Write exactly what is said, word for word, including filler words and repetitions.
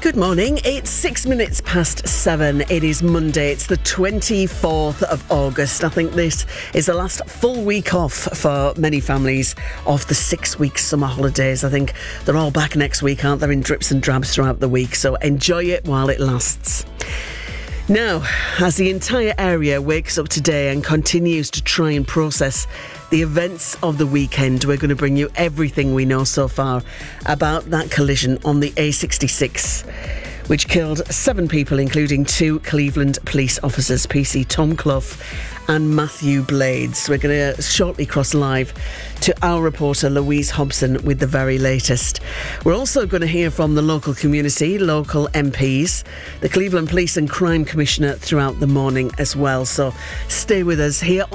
Good morning. It's six minutes past seven. It is Monday. It's the twenty-fourth of August. I think this is the last full week off for many families of the six-week summer holidays. I think they're all back next week, aren't they, in drips and drabs throughout the week. So enjoy it while it lasts. Now, as the entire area wakes up today and continues to try and process the events of the weekend, we're going to bring you everything we know so far about that collision on the A sixty-six, which killed seven people, including two Cleveland police officers, P C Tom Clough and Matthew Blades. We're going to shortly cross live to our reporter Louise Hobson with the very latest. We're also going to hear from the local community, local M Ps, the Cleveland Police and Crime Commissioner throughout the morning as well. So stay with us here on